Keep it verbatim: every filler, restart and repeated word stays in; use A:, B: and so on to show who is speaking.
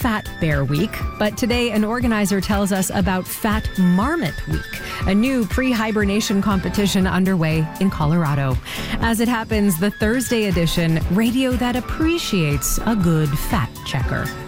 A: Fat Bear Week, but today an organizer tells us about Fat Marmot Week, a new pre-hibernation competition underway in Colorado. As it happens, the Thursday edition, radio that appreciates a good fat checker.